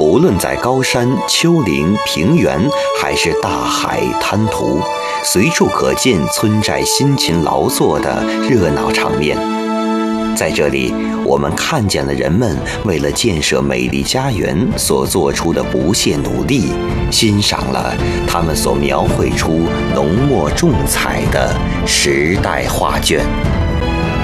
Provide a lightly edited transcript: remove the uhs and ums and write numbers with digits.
无论在高山、丘陵、平原，还是大海滩涂，随处可见村寨辛勤劳作的热闹场面。在这里，我们看见了人们为了建设美丽家园所做出的不懈努力，欣赏了他们所描绘出浓墨重彩的时代画卷。